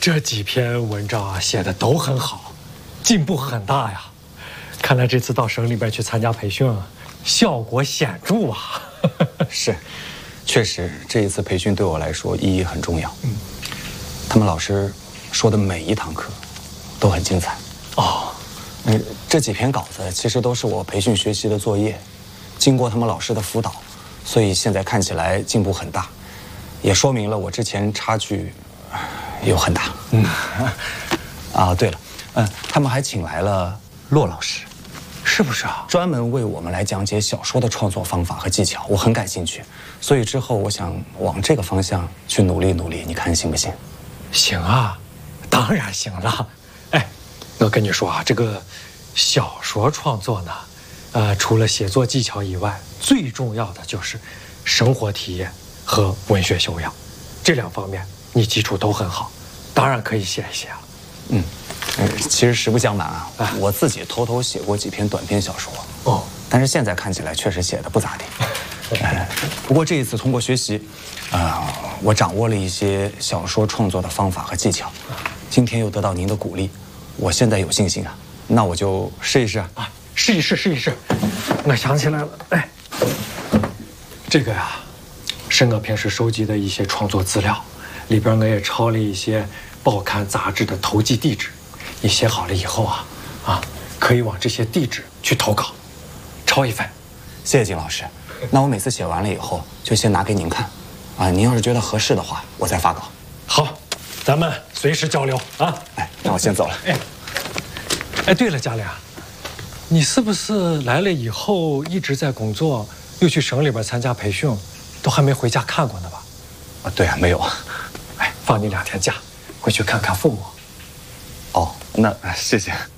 这几篇文章啊写的都很好，进步很大呀。看来这次到省里边去参加培训，效果显著啊。 是，确实这一次培训对我来说意义很重要。他们老师说的每一堂课都很精彩。 哦， 这几篇稿子其实都是我培训学习的作业，经过他们老师的辅导，所以现在看起来进步很大，也说明了我之前差距有很大。对了，他们还请来了骆老师， 是不是啊？ 专门为我们来讲解小说的创作方法和技巧，我很感兴趣，所以之后我想往这个方向去努力努力，你看行不行？ 行啊，当然行了。哎，我跟你说啊，这个小说创作呢，除了写作技巧以外，最重要的就是生活体验和文学修养，这两方面你基础都很好，当然可以写一写了。 其实实不相瞒啊，我自己偷偷写过几篇短篇小说。 哦， 但是现在看起来确实写的不咋地。不过这一次通过学习，我掌握了一些小说创作的方法和技巧。今天又得到您的鼓励，我现在有信心啊。那我就试一试啊， 试一试。我想起来了，哎，这个呀，是我平时收集的一些创作资料，里边我也抄了一些报刊杂志的投寄地址。你写好了以后啊，可以往这些地址去投稿，抄一份。 谢谢金老师。那我每次写完了以后，就先拿给您看，您要是觉得合适的话，我再发稿。 好，咱们随时交流啊。 那我先走了。 哎，对了，嘉良，你是不是来了以后一直在工作，又去省里边参加培训，都还没回家看过呢吧？ 对啊，没有。 放你2天假，回去看看父母。 哦，那谢谢。